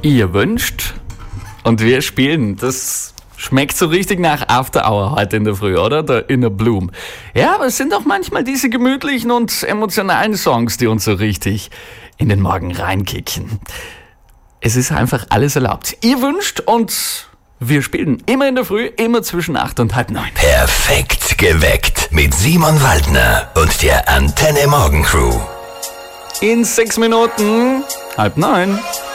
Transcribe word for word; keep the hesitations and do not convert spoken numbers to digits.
Ihr wünscht und wir spielen. Das schmeckt so richtig nach After Hour heute in der Früh, oder? Der Inner Bloom. Ja, aber es sind auch manchmal diese gemütlichen und emotionalen Songs, die uns so richtig in den Morgen reinkicken. Es ist einfach alles erlaubt. Ihr wünscht und wir spielen immer in der Früh, immer zwischen acht und halb neun. Perfekt geweckt mit Simon Waldner und der Antenne Morgen Crew. In sechs Minuten halb neun.